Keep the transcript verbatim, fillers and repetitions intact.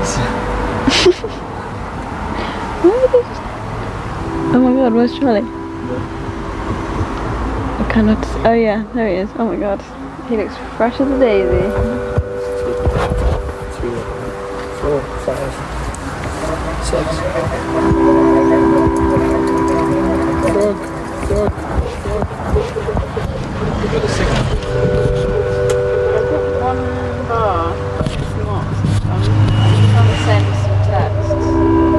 Thanks. Oh my god, where's Charlie? I cannot. Oh yeah, there he is. Oh my god. He looks fresh as a daisy. Three, four, five, six. Dog, dog, dog.